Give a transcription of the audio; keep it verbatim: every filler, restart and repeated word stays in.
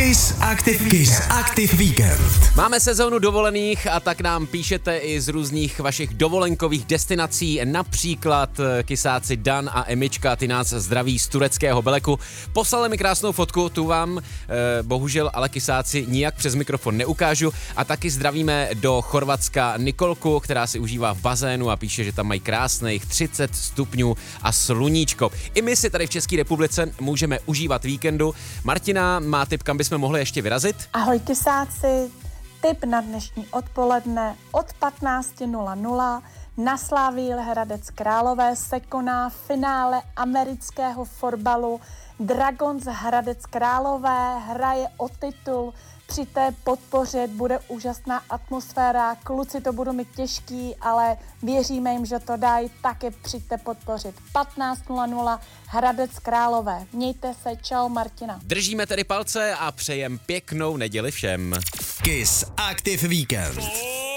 Kiss Active, Kiss Active Weekend. Máme sezónu dovolených a tak nám píšete i z různých vašich dovolenkových destinací, například kysáci Dan a Emička, ty nás zdraví z tureckého Beleku. Poslali mi krásnou fotku, tu vám eh, bohužel ale kysáci nijak přes mikrofon neukážu, a taky zdravíme do Chorvatska Nikolku, která si užívá v bazénu a píše, že tam mají krásných třicet stupňů a sluníčko. I my si tady v České republice můžeme užívat víkendu. Martina má tip, kam bychom mohli ještě vyrazit? Ahoj kysáci, tip na dnešní odpoledne od patnáct nula nula na Slavii Hradec Králové se koná finále amerického fotbalu. Dragons Hradec Králové hraje o titul. Při té podpoře bude úžasná atmosféra, kluci to budou mít těžký, ale věříme jim, že to dají, také přijďte podpořit. patnáct nula nula Hradec Králové. Mějte se, čau Martina. Držíme tedy palce a přejem pěknou neděli všem. Kiss Active Weekend.